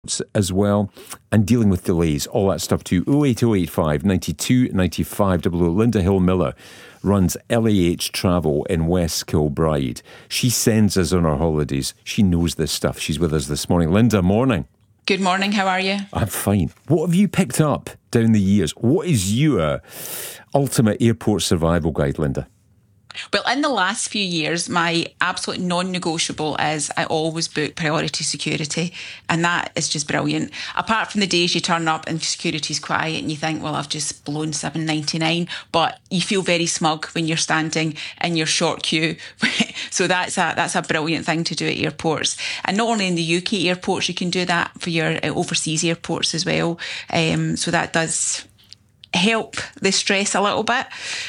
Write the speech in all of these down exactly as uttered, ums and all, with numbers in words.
as well, and dealing with delays, all that stuff too. oh eight oh eight five, nine two, nine five double oh. Linda Hill-Miller runs L A H Travel in West Kilbride. She sends us on our holidays. She knows this stuff. She's with us this morning. Linda, morning. Good morning, how are you? I'm fine. What have you picked up down the years? What is your ultimate airport survival guide, Linda? Well, in the last few years, my absolute non-negotiable is I always book priority security, and that is just brilliant. Apart from the days you turn up and security's quiet and you think, well, I've just blown seven ninety-nine, but you feel very smug when you're standing in your short queue. So that's a that's a brilliant thing to do at airports. And not only in the U K airports, you can do that for your overseas airports as well. Um, so that does help the stress a little bit.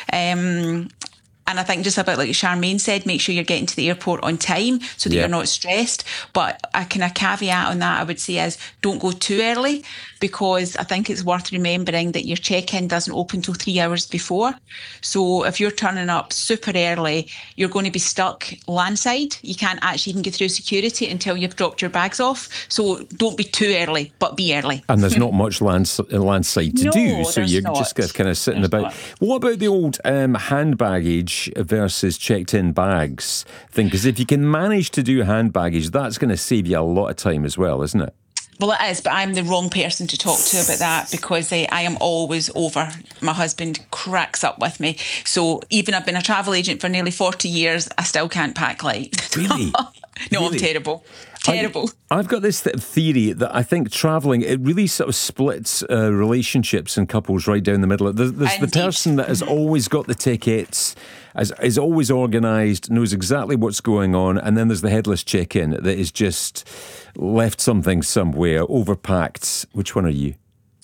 Um, And I think just about like Charmaine said, make sure you're getting to the airport on time so that yeah. you're not stressed. But a kind of caveat on that I would say is don't go too early, because I think it's worth remembering that your check-in doesn't open till three hours before. So if you're turning up super early, you're going to be stuck landside. You can't actually even get through security until you've dropped your bags off. So don't be too early, but be early. And there's not much land, landside to no, do, so you're not. just kind of sitting there's about. Not. What about the old um, hand baggage versus checked-in bags thing? Because if you can manage to do hand baggage, that's going to save you a lot of time as well, isn't it? Well, it is, but I'm the wrong person to talk to about that, because uh, I am always over. My husband cracks up with me. So even I've been a travel agent for nearly forty years, I still can't pack light. Really? No, really? I'm terrible. Terrible. I, I've got this th- theory that I think travelling, it really sort of splits uh, relationships and couples right down the middle. There's, there's the person that has always got the tickets, is, is always organised, knows exactly what's going on, and then there's the headless check-in that is just left something somewhere, overpacked. Which one are you?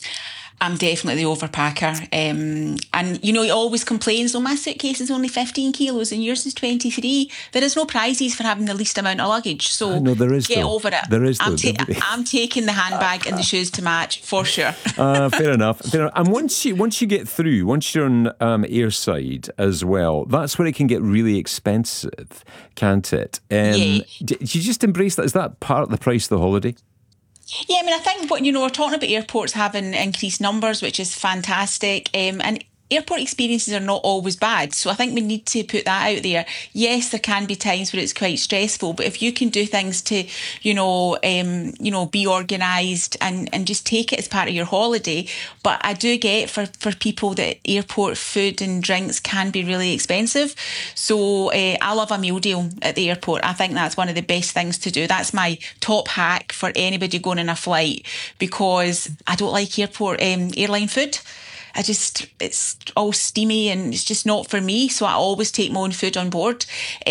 I'm definitely the overpacker. Um, and, you know, he always complains, oh, my suitcase is only fifteen kilos and yours is twenty-three. There is no prizes for having the least amount of luggage. So no, there is, get though. over it. There is, I'm, though. ta- I'm taking the handbag and the shoes to match, for sure. uh, fair enough. Fair enough. And once you once you get through, once you're on um, airside as well, that's where it can get really expensive, can't it? Um, yeah. Do you just embrace that? Is that part of the price of the holiday? Yeah, I mean, I think what you know, we're talking about airports having increased numbers, which is fantastic. Um, and airport experiences are not always bad. So I think we need to put that out there. Yes, there can be times where it's quite stressful, but if you can do things to, you know, um, you know, be organised and, and just take it as part of your holiday. But I do get for, for people that airport food and drinks can be really expensive. So uh, I love a meal deal at the airport. I think that's one of the best things to do. That's my top hack for anybody going on a flight, because I don't like airport um, airline food. I just, it's all steamy and it's just not for me. So I always take my own food on board.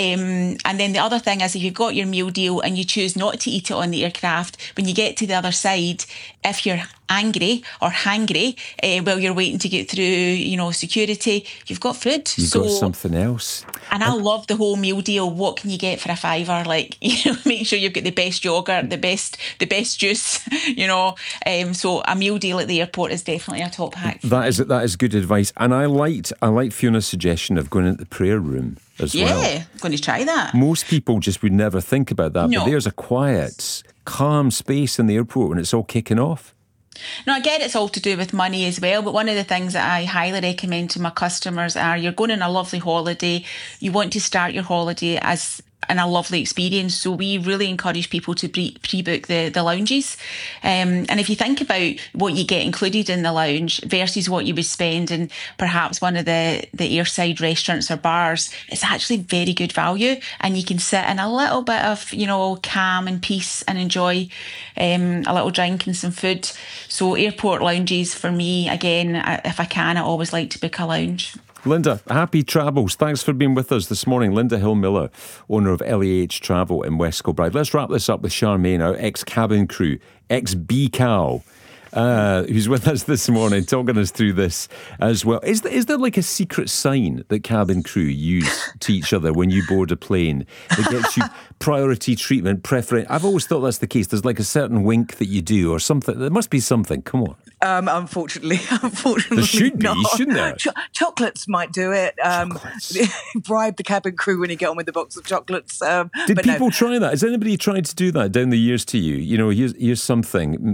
Um, and then the other thing is, if you've got your meal deal and you choose not to eat it on the aircraft, when you get to the other side, if you're angry or hangry uh, while you're waiting to get through, you know, security, you've got food. You've so, got something else. And I love the whole meal deal. What can you get for a fiver? Like, you know, make sure you've got the best yogurt, the best, the best juice, you know. Um, so a meal deal at the airport is definitely a top hack. That is that is good advice. And I liked I liked Fiona's suggestion of going into the prayer room as yeah, well. Yeah, I'm going to try that. Most people just would never think about that. No. But there's a quiet, calm space in the airport when it's all kicking off. Now, I get it's all to do with money as well, but one of the things that I highly recommend to my customers are, you're going on a lovely holiday, you want to start your holiday as in a lovely experience. So we really encourage people to pre- pre-book the, the lounges. Um, and if you think about what you get included in the lounge versus what you would spend in perhaps one of the, the airside restaurants or bars, it's actually very good value. And you can sit in a little bit of, you know, calm and peace and enjoy um, a little drink and some food. So airport lounges for me, again, if I can, I always like to book a lounge. Linda, happy travels. Thanks for being with us this morning. Linda Hill-Miller, owner of L A H Travel in West Kilbride. Let's wrap this up with Charmaine, our ex-cabin crew, ex-B C A L, uh, who's with us this morning, talking us through this as well. Is there, is there like a secret sign that cabin crew use to each other when you board a plane that gets you priority treatment, preference? I've always thought that's the case. There's like a certain wink that you do or something. There must be something. Come on. Um, unfortunately, unfortunately, there should be, not. shouldn't there? Ch- chocolates might do it. Um, chocolates. Bribe the cabin crew when you get on with the box of chocolates. Um, Did but people no. try that? Has anybody tried to do that down the years to you? You know, here's here's something.